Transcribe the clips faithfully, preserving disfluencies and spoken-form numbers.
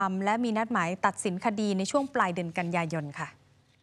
และมีนัดหมายตัดสินคดีในช่วงปลายเดือนกันยายนค่ะ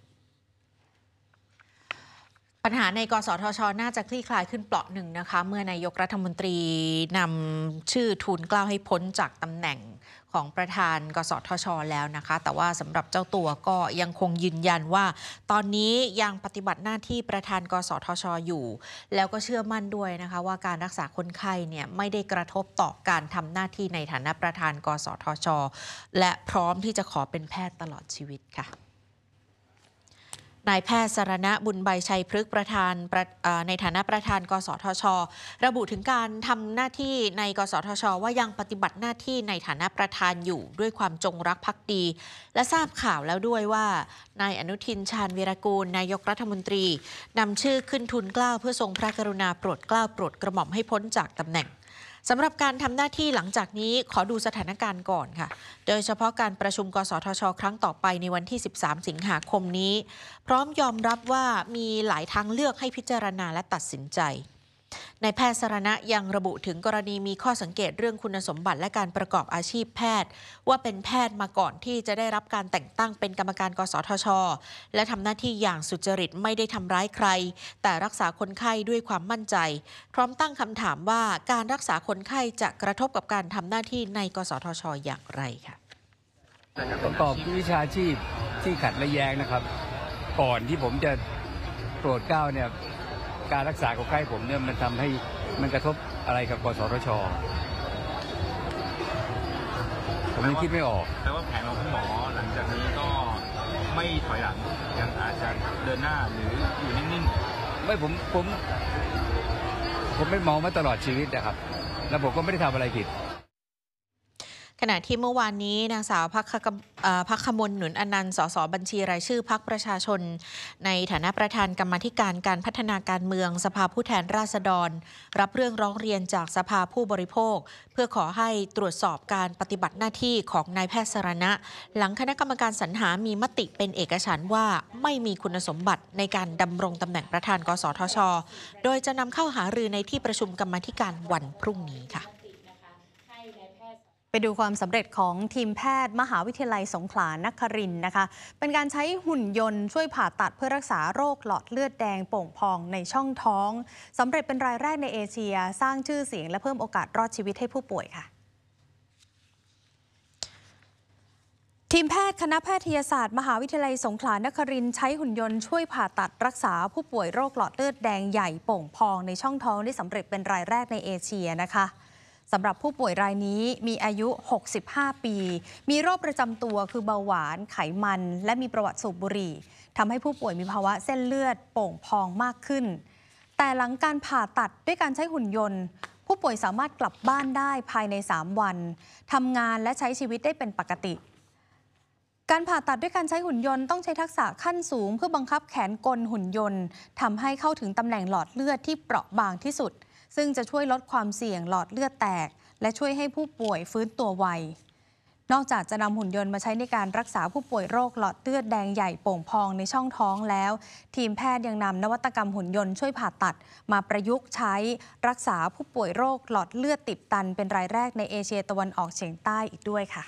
ปัญหาในกสทช.น่าจะคลี่คลายขึ้นเปราะหนึ่งนะคะเมื่อนายกรัฐมนตรีนำชื่อทูลเกล้าให้พ้นจากตำแหน่งของประธานกสทช.แล้วนะคะแต่ว่าสำหรับเจ้าตัวก็ยังคงยืนยันว่าตอนนี้ยังปฏิบัติหน้าที่ประธานกสทช.อยู่แล้วก็เชื่อมั่นด้วยนะคะว่าการรักษาคนไข้เนี่ยไม่ได้กระทบต่อการทำหน้าที่ในฐานะประธานกสทช.และพร้อมที่จะขอเป็นแพทย์ตลอดชีวิตค่ะนายแพทย์สรณะบุญใบชัยพฤกษ์ประธานในฐานะประธานกสทช.ระบุถึงการทำหน้าที่ในกสทช.ว่ายังปฏิบัติหน้าที่ในฐานะประธานอยู่ด้วยความจงรักภักดีและทราบข่าวแล้วด้วยว่านายอนุทินชาญวีรกูลนายกรัฐมนตรีนำชื่อขึ้นทูลเกล้าเพื่อทรงพระกรุณาโปรดเกล้าโปรดกระหม่อมให้พ้นจากตำแหน่งสำหรับการทำหน้าที่หลังจากนี้ขอดูสถานการณ์ก่อนค่ะโดยเฉพาะการประชุมกสทช.ครั้งต่อไปในวันที่สิบสามสิงหาคมนี้พร้อมยอมรับว่ามีหลายทางเลือกให้พิจารณาและตัดสินใจนายแพทย์สรณะยังระบุถึงกรณีมีข้อสังเกตเรื่องคุณสมบัติและการประกอบอาชีพแพทย์ว่าเป็นแพทย์มาก่อนที่จะได้รับการแต่งตั้งเป็นกรรมการกสทช.และทำหน้าที่อย่างสุจริตไม่ได้ทำร้ายใครแต่รักษาคนไข้ด้วยความมั่นใจพร้อมตั้งคำถามว่าการรักษาคนไข้จะกระทบกับการทำหน้าที่ในกสทช.อย่างไรค่ะประกอบวิชาชีพที่ขัดและแย้งนะครับก่อนที่ผมจะโปรดเกล้าเนี่ยการรักษาคนไข้ผมเนี่ยมันทำให้มันกระทบอะไรกับกสทช.ผมยังคิดไม่ออกแต่ว่าแผนของคุณหมอหลังจากนี้ก็ไม่ถอยหลังยังอาจจะเดินหน้าหรืออยู่นิ่งๆไม่ผมผมผมไม่มองมาตลอดชีวิตนะครับแล้วผมก็ไม่ได้ทำอะไรผิดขณะที่เมื่อวานนี้นางสาวพักพักขมลหนุนอนันต์สสบัญชีรายชื่อพรรคประชาชนในฐานะประธานกรรมาธิการการพัฒนาการเมืองสภาผู้แทนราษฎรรับเรื่องร้องเรียนจากสภาผู้บริโภคเพื่อขอให้ตรวจสอบการปฏิบัติหน้าที่ของนายแพทย์สรณะหลังคณะกรรมการสรรหามีมติเป็นเอกฉันท์ว่าไม่มีคุณสมบัติในการดำรงตำแหน่งประธานกสทช.โดยจะนำเข้าหารือในที่ประชุมกรรมาธิการวันพรุ่งนี้ค่ะไปดูความสำเร็จของทีมแพทย์มหาวิทยาลัยสงขลานครินทร์นะคะเป็นการใช้หุ่นยนต์ช่วยผ่าตัดเพื่อรักษาโรคหลอดเลือดแดงโป่งพองในช่องท้องสำเร็จเป็นรายแรกในเอเชียสร้างชื่อเสียงและเพิ่มโอกาสรอดชีวิตให้ผู้ป่วยค่ะทีมแพทย์คณะแพทยศาสตร์มหาวิทยาลัยสงขลานครินทร์ใช้หุ่นยนต์ช่วยผ่าตัดรักษาผู้ป่วยโรคหลอดเลือดแดงใหญ่โป่งพองในช่องท้องได้สำเร็จเป็นรายแรกในเอเชียนะคะสำหรับผู้ป่วยรายนี้มีอายุหกสิบห้าปีมีโรคประจำตัวคือเบาหวานไขมันและมีประวัติสูบบุหรี่ทำให้ผู้ป่วยมีภาวะเส้นเลือดโป่งพองมากขึ้นแต่หลังการผ่าตัดด้วยการใช้หุ่นยนต์ผู้ป่วยสามารถกลับบ้านได้ภายในสามวันทำงานและใช้ชีวิตได้เป็นปกติการผ่าตัดด้วยการใช้หุ่นยนต์ต้องใช้ทักษะขั้นสูงเพื่อบังคับแขนกลหุ่นยนต์ทำให้เข้าถึงตำแหน่งหลอดเลือดที่เปราะบางที่สุดซึ่งจะช่วยลดความเสี่ยงหลอดเลือดแตกและช่วยให้ผู้ป่วยฟื้นตัวไวนอกจากจะนำหุ่นยนต์มาใช้ในการรักษาผู้ป่วยโรคหลอดเลือดแดงใหญ่โป่งพองในช่องท้องแล้วทีมแพทย์ยังนำนวัตกรรมหุ่นยนต์ช่วยผ่าตัดมาประยุกต์ใช้รักษาผู้ป่วยโรคหลอดเลือดตีบตันเป็นรายแรกในเอเชียตะวันออกเฉียงใต้อีกด้วยค่ะ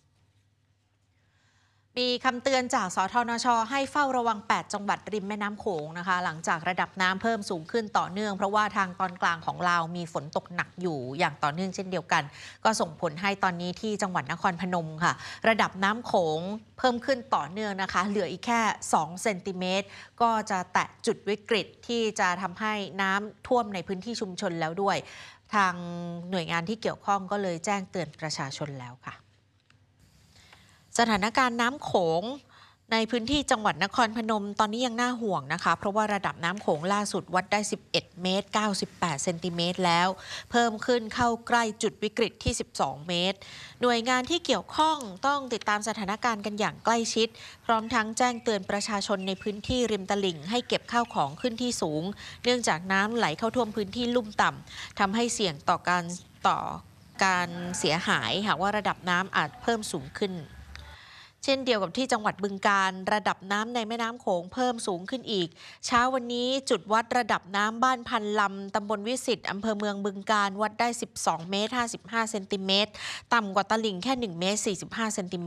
มีคำเตือนจากสทนช.ให้เฝ้าระวังแปดจังหวัดริมแม่น้ำโขงนะคะหลังจากระดับน้ำเพิ่มสูงขึ้นต่อเนื่องเพราะว่าทางตอนกลางของลาวมีฝนตกหนักอยู่อย่างต่อเนื่องเช่นเดียวกันก็ส่งผลให้ตอนนี้ที่จังหวัดนครพนมค่ะระดับน้ำโขงเพิ่มขึ้นต่อเนื่องนะคะเหลืออีกแค่สองเซนติเมตรก็จะแตะจุดวิกฤตที่จะทำให้น้ำท่วมในพื้นที่ชุมชนแล้วด้วยทางหน่วยงานที่เกี่ยวข้องก็เลยแจ้งเตือนประชาชนแล้วค่ะสถานการณ์น้ำโขงในพื้นที่จังหวัดนครพนมตอนนี้ยังน่าห่วงนะคะเพราะว่าระดับน้ำโขงล่าสุดวัดได้สิบเอ็ดเมตรเก้าสิบแปดเซนติเมตรแล้วเพิ่มขึ้นเข้าใกล้จุดวิกฤตที่สิบสองเมตรหน่วยงานที่เกี่ยวข้องต้องติดตามสถานการณ์กันอย่างใกล้ชิดพร้อมทั้งแจ้งเตือนประชาชนในพื้นที่ริมตลิ่งให้เก็บข้าวของขึ้นที่สูงเนื่องจากน้ำไหลเข้าท่วมพื้นที่ลุ่มต่ำทำให้เสี่ยงต่อการต่อการเสียหายหากว่าระดับน้ำอาจเพิ่มสูงขึ้น เช่นเดียวกับที่จังหวัดบึงกาฬระดับน้ำในแม่น้ำโขงเพิ่มสูงขึ้นอีกเช้าวันนี้จุดวัดระดับน้ำบ้านพันลำตำบลวิสิตอำเภอเมืองบึงกาฬวัดได้สิบสองเมตรห้าสิบห้าเซนติเมตรต่ำกว่าตลิ่งแค่หนึ่งเมตรสี่สิบห้าเซนติเมตร